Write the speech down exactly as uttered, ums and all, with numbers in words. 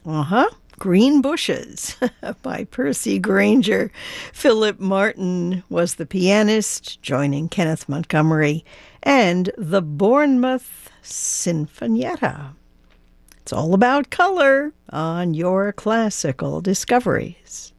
Uh-huh. Green Bushes by Percy Granger. Philip Martin was the pianist, joining Kenneth Montgomery and the Bournemouth Sinfonietta. It's all about color on your classical discoveries.